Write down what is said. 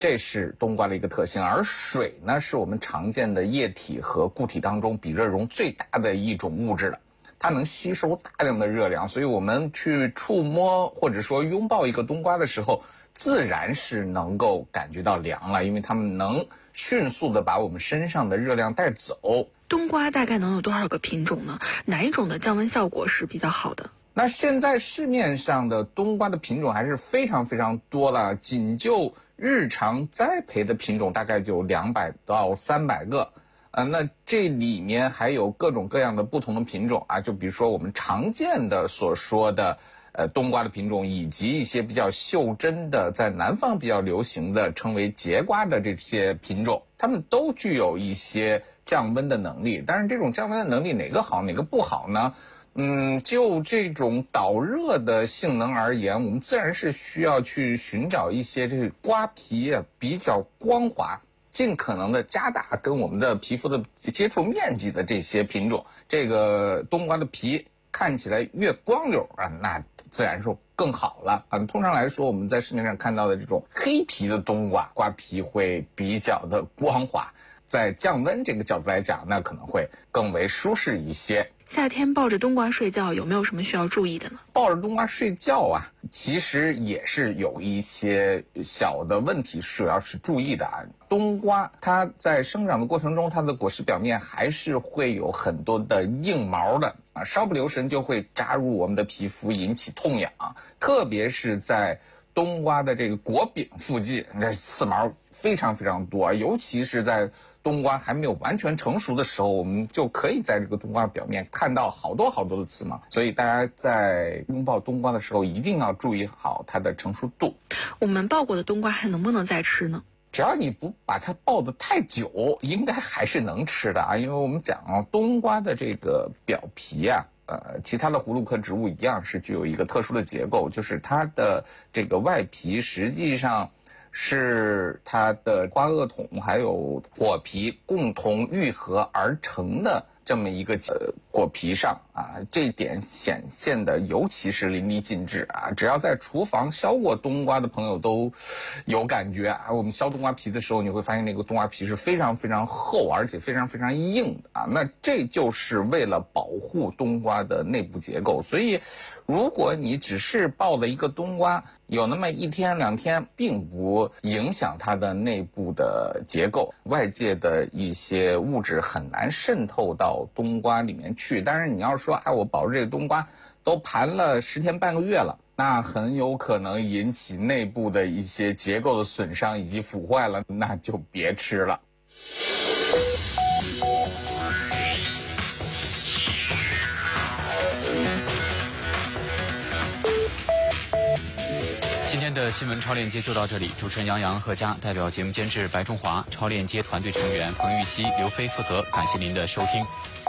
这是冬瓜的一个特性。而水呢，是我们常见的液体和固体当中比热容最大的一种物质了，它能吸收大量的热量，所以我们去触摸或者说拥抱一个冬瓜的时候，自然是能够感觉到凉了，因为它们能迅速的把我们身上的热量带走。 冬瓜大概能有多少个品种呢？哪一种的降温效果是比较好的？ 那现在市面上的冬瓜的品种还是非常非常多了，仅就日常栽培的品种大概就200到300个。那这里面还有各种各样的不同的品种啊，就比如说我们常见的所说的冬瓜的品种，以及一些比较袖珍的在南方比较流行的称为节瓜的这些品种，它们都具有一些降温的能力。但是这种降温的能力哪个好哪个不好呢？就这种导热的性能而言，我们自然是需要去寻找一些这个瓜皮比较光滑，尽可能的加大跟我们的皮肤的接触面积的这些品种。这个冬瓜的皮看起来越光溜啊，那自然说更好了啊。通常来说，我们在市面上看到的这种黑皮的冬瓜，瓜皮会比较的光滑，在降温这个角度来讲，那可能会更为舒适一些。 夏天抱着冬瓜睡觉有没有什么需要注意的呢？ 抱着冬瓜睡觉啊，其实也是有一些小的问题是要去注意的啊。冬瓜它在生长的过程中，它的果实表面还是会有很多的硬毛的啊，稍不留神就会扎入我们的皮肤，引起痛痒，特别是在冬瓜的这个果柄附近，这刺毛非常非常多，尤其是在冬瓜还没有完全成熟的时候，我们就可以在这个冬瓜表面看到好多好多的刺毛。所以大家在拥抱冬瓜的时候，一定要注意好它的成熟度。 我们抱过的冬瓜还能不能再吃呢？ 只要你不把它抱得太久，应该还是能吃的啊。因为我们讲啊，冬瓜的这个表皮啊，其他的葫芦科植物一样是具有一个特殊的结构，就是它的这个外皮实际上是它的花萼筒还有果皮共同愈合而成的这么一个果皮上啊，这一点显现的尤其是淋漓尽致啊！只要在厨房削过冬瓜的朋友都有感觉啊。我们削冬瓜皮的时候，你会发现那个冬瓜皮是非常非常厚，而且非常非常硬的啊。那这就是为了保护冬瓜的内部结构，所以如果你只是抱了一个冬瓜，有那么1天2天，并不影响它的内部的结构，外界的一些物质很难渗透到冬瓜里面去。但是你要说，我保着这个冬瓜都盘了10天半个月了，那很有可能引起内部的一些结构的损伤以及腐坏了，那就别吃了。 今天的新闻超链接就到这里，主持人杨洋、何佳，代表节目监制白中华，超链接团队成员彭玉熙、刘飞负责，感谢您的收听。